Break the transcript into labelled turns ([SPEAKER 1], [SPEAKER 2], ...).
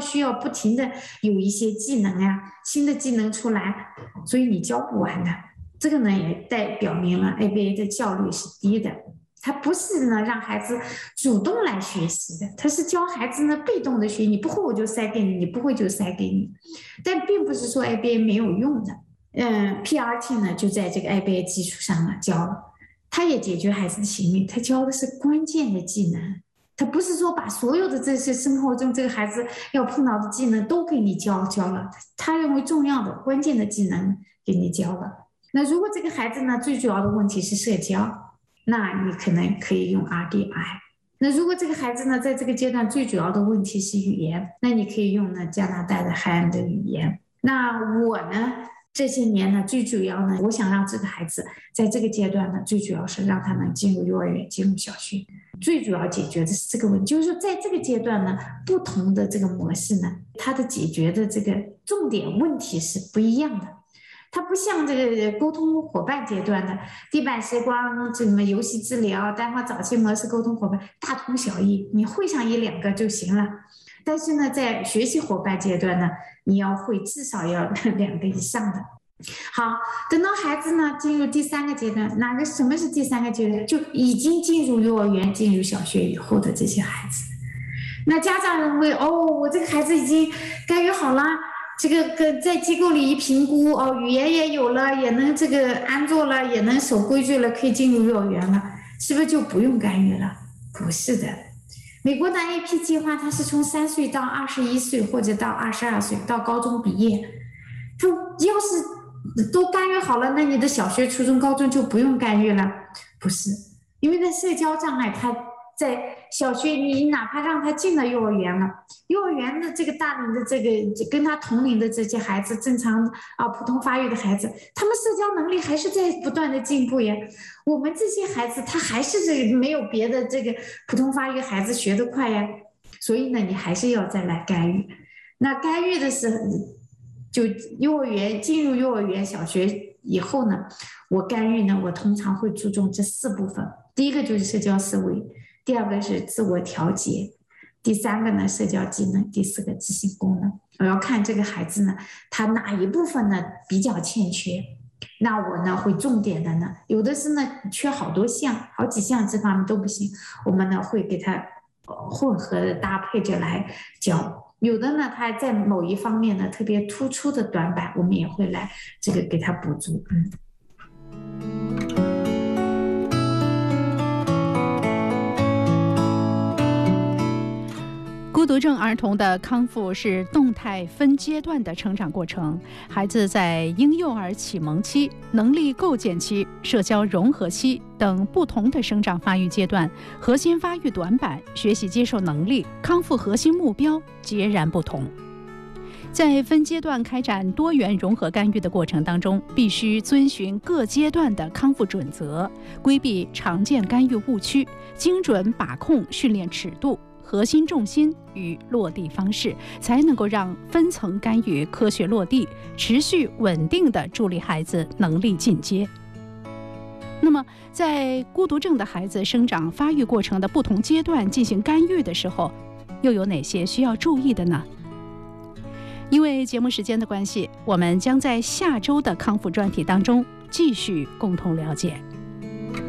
[SPEAKER 1] 需要不停的有一些技能呀，新的技能出来，所以你教不完的。这个呢也表明了 ABA 的效率是低的。它不是呢让孩子主动来学习的，它是教孩子呢被动的学，你不会我就塞给你，你不会就塞给你。但并不是说 ABA 没有用的。PRT 呢就在这个 ABA 基础上呢教了，它也解决孩子的行为，它教的是关键的技能，它不是说把所有的这些生活中这个孩子要碰到的技能都给你教了，他认为重要的关键的技能给你教了。那如果这个孩子呢最主要的问题是社交，那你可能可以用 RDI。那如果这个孩子呢在这个阶段最主要的问题是语言，那你可以用呢加拿大的海岸的语言。那我呢这些年呢最主要呢，我想让这个孩子在这个阶段呢，最主要是让他能进入幼儿园，进入小学。最主要解决的是这个问题，就是说在这个阶段呢，不同的这个模式呢，它的解决的这个重点问题是不一样的。它不像这个沟通伙伴阶段的地板时光、什么游戏治疗、单方早期模式沟通伙伴大同小异，你会上一两个就行了。但是呢，在学习伙伴阶段呢，你要会至少要2个以上的。好，等到孩子呢进入第3个阶段，什么是第3个阶段？就已经进入幼儿园、进入小学以后的这些孩子。那家长认为，我这个孩子已经干预好了，这个在机构里一评估，语言也有了，也能这个安坐了，也能守规矩了，可以进入幼儿园了，是不是就不用干预了？不是的。美国的 AP 计划，它是从3岁到21岁，或者到22岁，到高中毕业。他要是都干预好了，那你的小学、初中、高中就不用干预了？不是，因为那社交障碍，他在小学，你哪怕让他进了幼儿园了，幼儿园的这个大龄的这个跟他同龄的这些孩子，正常普通发育的孩子，他们社交能力还是在不断的进步呀。我们这些孩子他还是这个没有别的这个普通发育孩子学得快呀，所以呢，你还是要再来干预。那干预的是就幼儿园进入幼儿园、小学以后呢，我干预呢，我通常会注重这4部分。第一个就是社交思维，第2个是自我调节，第3个呢社交技能，第4个执行功能。我要看这个孩子呢，他哪一部分呢比较欠缺，那我呢会重点的呢，有的是呢缺好几项这方面都不行，我们呢会给他混合的搭配着来教。有的呢，他在某一方面呢特别突出的短板，我们也会来这个给他补足。
[SPEAKER 2] 孤独症儿童的康复是动态分阶段的成长过程，孩子在婴幼儿启蒙期、能力构建期、社交融合期等不同的生长发育阶段，核心发育短板、学习接受能力、康复核心目标截然不同。在分阶段开展多元融合干预的过程当中，必须遵循各阶段的康复准则，规避常见干预误区，精准把控训练尺度、核心重心与落地方式，才能够让分层干预科学落地，持续稳定地助力孩子能力进阶。那么，在孤独症的孩子生长发育过程的不同阶段进行干预的时候，又有哪些需要注意的呢？因为节目时间的关系，我们将在下周的康复专题当中继续共同了解。